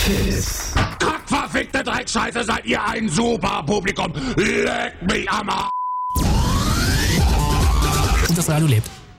Fiss. Kackverfickte Dreckscheiße, seid ihr ein super Publikum. Leck mich am Arsch. Und das Radio lebt.